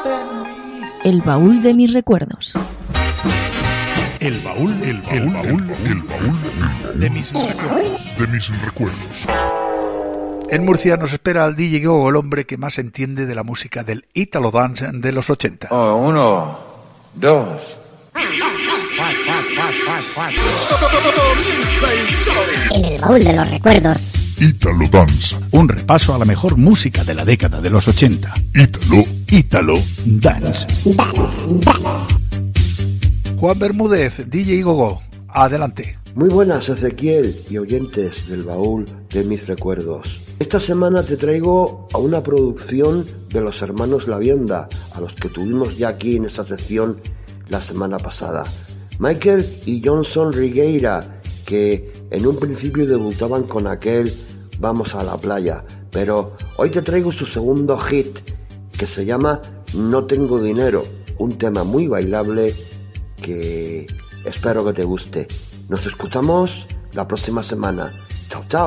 El baúl de mis recuerdos. El baúl de mis recuerdos. En Murcia nos espera el DJ Gogo, el hombre que más entiende de la música del Italo Dance de los 80. 1, 2. En el baúl de los recuerdos. Italo Dance. Un repaso a la mejor música de la década de los 80. Italo Dance. Juan Bermúdez, DJ Gogo, adelante. Muy buenas, Ezequiel y oyentes del baúl de mis recuerdos. Esta semana te traigo a una producción de los hermanos Lavienda, a los que tuvimos ya aquí en esta sección la semana pasada. Michael y Johnson Rigueira, que en un principio debutaban con aquel Vamos a la playa, pero hoy te traigo su segundo hit, que se llama No tengo dinero, un tema muy bailable que espero que te guste. Nos escuchamos la próxima semana. Chao, chao.